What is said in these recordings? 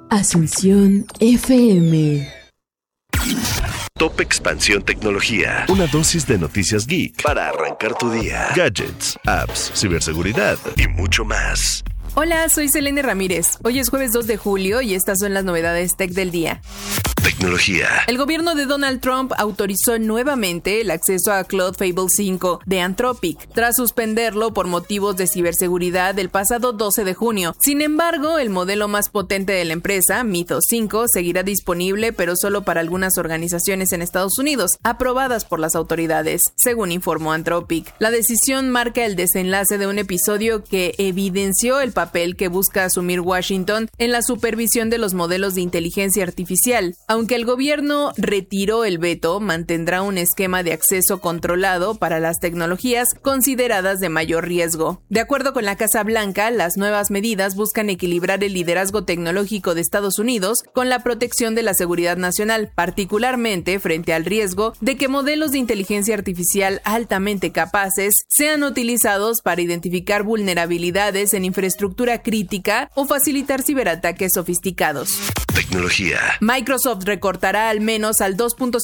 Asunción FM. Top Expansión Tecnología. Una dosis de noticias geek para arrancar tu día. Gadgets, apps, ciberseguridad y mucho más. Hola, soy Selene Ramírez. Hoy es jueves 2 de julio y estas son las novedades tech del día. Tecnología. El gobierno de Donald Trump autorizó nuevamente el acceso a Claude Fable 5 de Anthropic, tras suspenderlo por motivos de ciberseguridad el pasado 12 de junio. Sin embargo, el modelo más potente de la empresa, Mythos 5, seguirá disponible, pero solo para algunas organizaciones en Estados Unidos, aprobadas por las autoridades, según informó Anthropic. La decisión marca el desenlace de un episodio que evidenció el papel que busca asumir Washington en la supervisión de los modelos de inteligencia artificial. Aunque el gobierno retiró el veto, mantendrá un esquema de acceso controlado para las tecnologías consideradas de mayor riesgo. De acuerdo con la Casa Blanca, las nuevas medidas buscan equilibrar el liderazgo tecnológico de Estados Unidos con la protección de la seguridad nacional, particularmente frente al riesgo de que modelos de inteligencia artificial altamente capaces sean utilizados para identificar vulnerabilidades en infraestructura crítica o facilitar ciberataques sofisticados. Tecnología. Microsoft recortará al menos al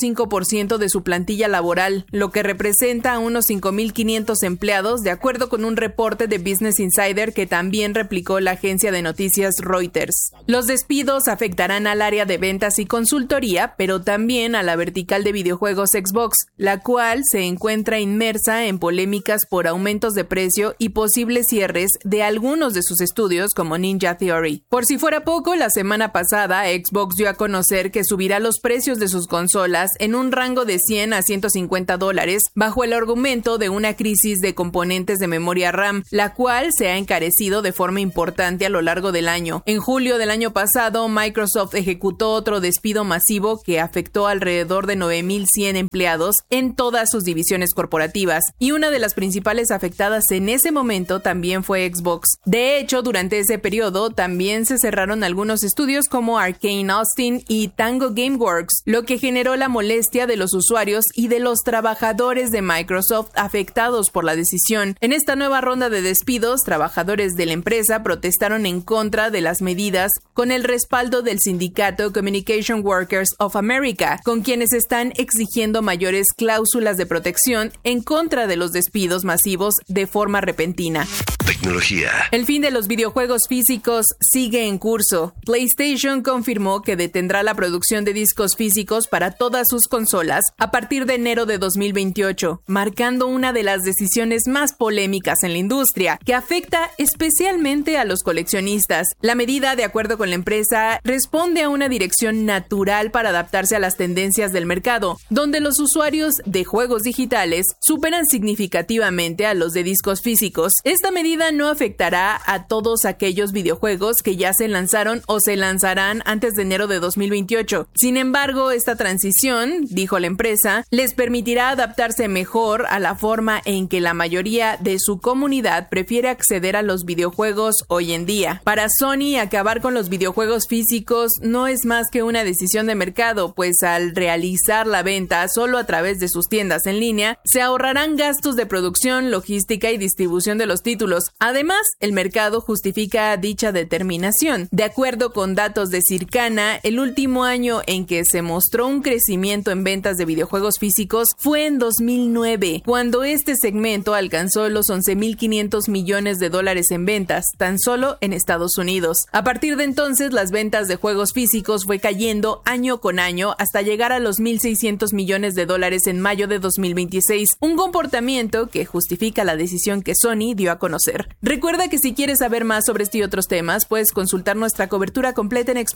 2.5% de su plantilla laboral, lo que representa a unos 5.500 empleados, de acuerdo con un reporte de Business Insider que también replicó la agencia de noticias Reuters. Los despidos afectarán al área de ventas y consultoría, pero también a la vertical de videojuegos Xbox, la cual se encuentra inmersa en polémicas por aumentos de precio y posibles cierres de algunos de sus estudios como Ninja Theory. Por si fuera poco, la semana pasada Xbox dio a conocer que subirá los precios de sus consolas en un rango de $100 a $150 bajo el argumento de una crisis de componentes de memoria RAM, la cual se ha encarecido de forma importante a lo largo del año. En julio del año pasado, Microsoft ejecutó otro despido masivo que afectó alrededor de 9.100 empleados en todas sus divisiones corporativas, y una de las principales afectadas en ese momento también fue Xbox. De hecho, durante ese periodo también se cerraron algunos estudios como Arcane Austin y Tango Gameworks, lo que generó la molestia de los usuarios y de los trabajadores de Microsoft afectados por la decisión. En esta nueva ronda de despidos, trabajadores de la empresa protestaron en contra de las medidas con el respaldo del sindicato Communication Workers of America, con quienes están exigiendo mayores cláusulas de protección en contra de los despidos masivos de forma repentina. Tecnología. El fin de los videojuegos físicos sigue en curso. PlayStation confirmó que detendrá la producción de discos físicos para todas sus consolas a partir de enero de 2028, marcando una de las decisiones más polémicas en la industria, que afecta especialmente a los coleccionistas. La medida, de acuerdo con la empresa, responde a una dirección natural para adaptarse a las tendencias del mercado, donde los usuarios de juegos digitales superan significativamente a los de discos físicos. Esta medida no afectará a todos aquellos videojuegos que ya se lanzaron o se lanzarán antes de enero de 2028. Sin embargo, esta transición, dijo la empresa, les permitirá adaptarse mejor a la forma en que la mayoría de su comunidad prefiere acceder a los videojuegos hoy en día. Para Sony, acabar con los videojuegos físicos no es más que una decisión de mercado, pues al realizar la venta solo a través de sus tiendas en línea, se ahorrarán gastos de producción, logística y distribución de los títulos. Además, el mercado justifica dicha determinación. De acuerdo con datos de Circana, el último año en que se mostró un crecimiento en ventas de videojuegos físicos fue en 2009, cuando este segmento alcanzó los $11.500 millones en ventas, tan solo en Estados Unidos. A partir de entonces, las ventas de juegos físicos fue cayendo año con año hasta llegar a los $1.600 millones en mayo de 2026, un comportamiento que justifica la decisión que Sony dio a conocer. Recuerda que si quieres saber más sobre este y otros temas, puedes consultar nuestra cobertura completa en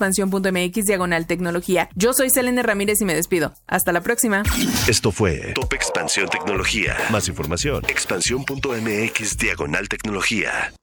expansión.mx/tecnología. Yo soy Selene Ramírez y me despido. Hasta la próxima. Esto fue Top Expansión Tecnología. Más información, expansión.mx/tecnología.